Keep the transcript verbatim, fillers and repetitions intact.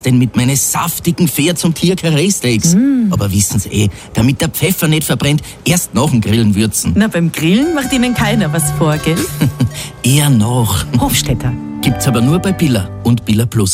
denn mit meinen saftigen Pferd zum Tier-Karree-Steaks. Mm. Aber wissen Sie eh, damit der Pfeffer nicht verbrennt, erst nach dem Grillen würzen. Na, beim Grillen macht Ihnen keiner was vor, gell? Eher noch. Hofstetter. Gibt's aber nur bei Billa und Billa Plus.